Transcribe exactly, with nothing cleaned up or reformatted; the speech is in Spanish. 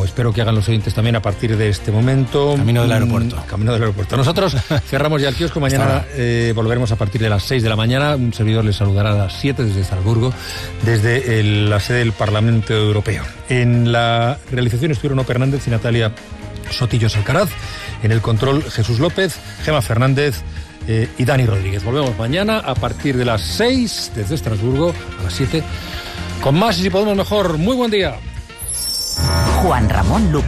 espero que hagan los oyentes también a partir de este momento. Camino del aeropuerto. Mm, camino del aeropuerto. Nosotros cerramos ya el kiosco. Mañana eh, volveremos a partir de las seis de la mañana. Un servidor les saludará a las siete desde Estrasburgo, desde el, la sede del Parlamento Europeo. En la realización estuvieron Ope Hernández y Natalia Sotillos Alcaraz. En el control, Jesús López, Gema Fernández eh, y Dani Rodríguez. Volvemos mañana a partir de las seis desde Estrasburgo, a las siete, con más y si podemos mejor. Muy buen día. Juan Ramón Lucas.